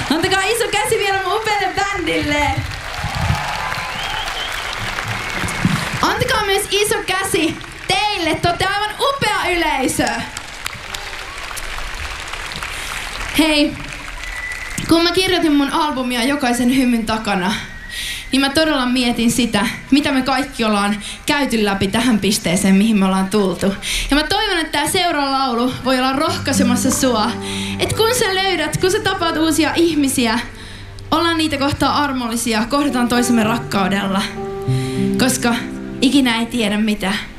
Antakaa iso käsi vielä mun upealle bändille. Antakaa myös iso käsi teille. Te ootte aivan upea yleisö. Hei, kun mä kirjoitin mun albumia Jokaisen hymyn takana, niin mä todella mietin sitä, mitä me kaikki ollaan käyty läpi tähän pisteeseen, mihin me ollaan tultu. Ja mä toivon, että tää seuraava laulu voi olla rohkaisemassa sua. Että kun sä löydät, kun sä tapaat uusia ihmisiä, ollaan niitä kohtaan armollisia, kohdataan toisemme rakkaudella. Koska ikinä ei tiedä, mitä